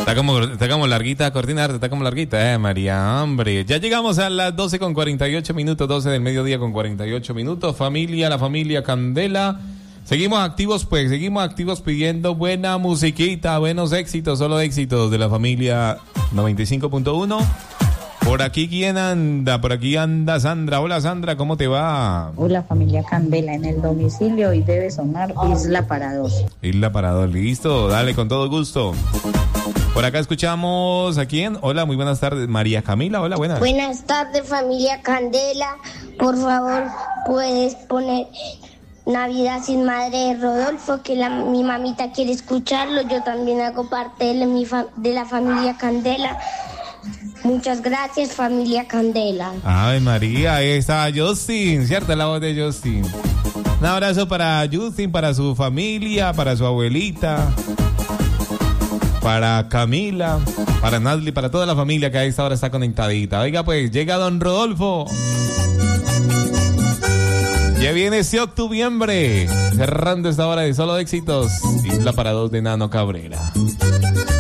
Está como larguita, Cortina, está como larguita, María, hombre. Ya llegamos a las 12:48, 12 del mediodía con 48 minutos. Familia, la familia Candela. Seguimos activos pidiendo buena musiquita, buenos éxitos, solo éxitos de la familia 95.1. Por aquí, ¿quién anda? Por aquí anda Sandra. Hola, Sandra, ¿cómo te va? Hola, familia Candela, en el domicilio y debe sonar Isla para dos. Isla para dos, listo, dale, con todo gusto. Por acá escuchamos a quién. Hola, muy buenas tardes. María Camila, hola, buenas. Buenas tardes, familia Candela. Por favor, puedes poner Navidad sin Madre de Rodolfo, que mi mamita quiere escucharlo. Yo también hago parte de la familia Candela. Muchas gracias, familia Candela. Ay, María, ahí está Justin, ¿cierto? La voz de Justin. Un abrazo para Justin, para su familia, para su abuelita, para Camila, para Nadli, para toda la familia que a esta hora está conectadita. Oiga, pues, llega don Rodolfo. Ya viene ese octubre, cerrando esta hora de solo éxitos. Isla para dos de Nano Cabrera.